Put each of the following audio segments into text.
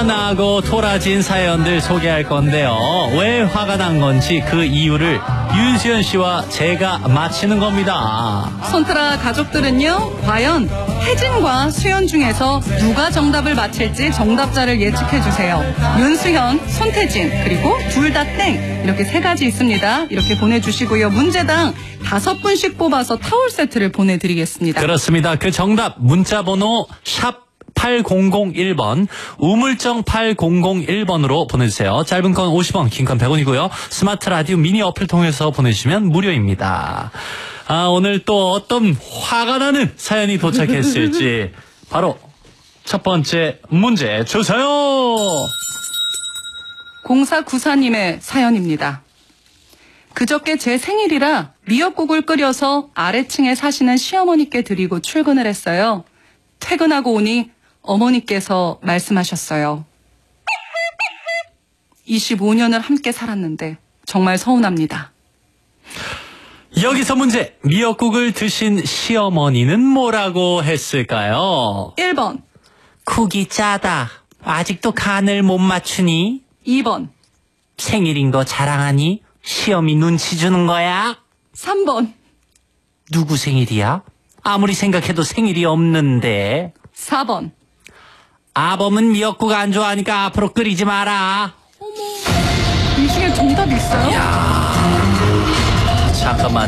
화가 나고 토라진 사연들 소개할 건데요. 왜 화가 난 건지 그 이유를 윤수연 씨와 제가 맞히는 겁니다. 손트라 가족들은요, 과연 혜진과 수연 중에서 누가 정답을 맞힐지 정답자를 예측해주세요. 윤수연, 손태진, 그리고 둘 다 땡. 이렇게 세 가지 있습니다. 이렇게 보내주시고요. 문제당 5분씩 뽑아서 타월 세트를 보내드리겠습니다. 그렇습니다. 그 정답 문자번호 샵 8001번, 우물정 8001번으로 보내주세요. 짧은 건 50원, 긴 건 100원이고요. 스마트 라디오 미니 어플 통해서 보내주시면 무료입니다. 오늘 또 어떤 화가 나는 사연이 도착했을지 바로 첫 번째 문제 주세요. 0494님의 사연입니다. 그저께 제 생일이라 미역국을 끓여서 아래층에 사시는 시어머니께 드리고 출근을 했어요. 퇴근하고 오니 어머니께서 말씀하셨어요. 25년을 함께 살았는데 정말 서운합니다. 여기서 문제. 미역국을 드신 시어머니는 뭐라고 했을까요? 1번. 국이 짜다. 아직도 간을 못 맞추니? 2번. 생일인 거 자랑하니? 시어미 눈치 주는 거야? 3번. 누구 생일이야? 아무리 생각해도 생일이 없는데. 4번. 아범은 미역국 안 좋아하니까 앞으로 끓이지 마라. 어머, 이 중에 정답이 있어요? 잠깐만.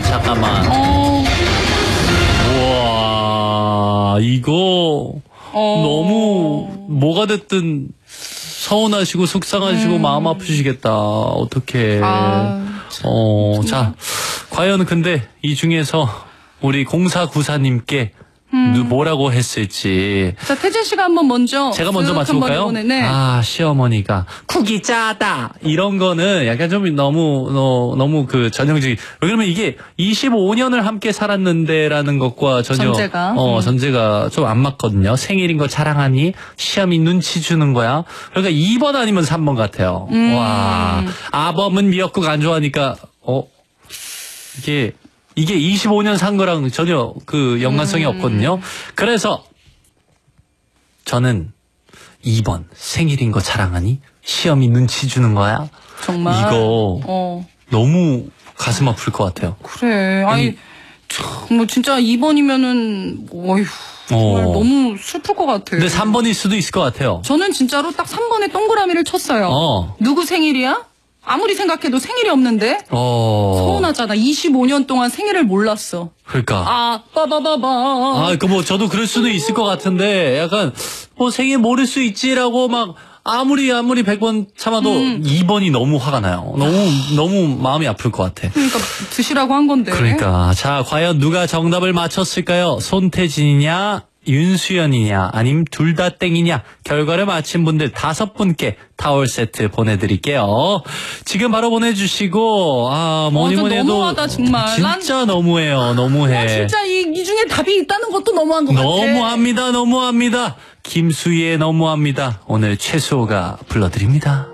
우와, 이거 너무 뭐가 됐든 서운하시고 속상하시고 마음 아프시겠다. 어떡해. 자, 과연 근데 이 중에서 우리 0494님께 뭐라고 했을지. 자, 태진 씨가 한번 먼저. 제가 먼저 맞춰볼까요? 네. 시어머니가 국이 짜다. 이런 거는 약간 좀 너무 그 전형적인. 왜냐면 이게 25년을 함께 살았는데라는 것과 전혀 전제가 좀 안 맞거든요. 생일인 거 자랑하니 시어미 눈치 주는 거야. 그러니까 2번 아니면 3번 같아요. 와, 아범은 미역국 안 좋아하니까 이게 25년 산 거랑 전혀 그 연관성이 없거든요. 그래서 저는 2번 생일인 거 자랑하니 시어미 눈치 주는 거야. 정말 이거 너무 가슴 아플 것 같아요. 그래. 아니 뭐 진짜 2번이면은 정말 너무 슬플 것 같아요. 근데 3번일 수도 있을 것 같아요. 저는 진짜로 딱 3번에 동그라미를 쳤어요. 누구 생일이야? 아무리 생각해도 생일이 없는데 서운하잖아. 25년 동안 생일을 몰랐어. 그러니까. 빠바바바. 뭐 저도 그럴 수도 있을 것 같은데 약간 생일 모를 수 있지라고 막 아무리 100번 참아도 2번이 너무 화가 나요. 너무 마음이 아플 것 같아. 그러니까 드시라고 한 건데. 그러니까. 자, 과연 누가 정답을 맞췄을까요? 손태진이냐? 윤수연이냐 아님 둘 다 땡이냐 결과를 맞힌 분들 5분께 타월 세트 보내드릴게요. 지금 바로 보내주시고 뭐니 해도 너무하다 정말. 진짜 너무해요. 너무해. 진짜 이 중에 답이 있다는 것도 너무한 것 같아. 너무합니다. 김수희의 너무합니다. 오늘 최수호가 불러드립니다.